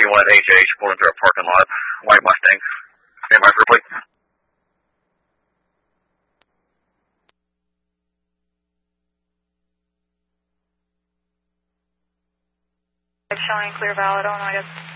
51HH pulling through a parking lot. White Mustang. Stand by for a plate. Showing clear valid, Illinois.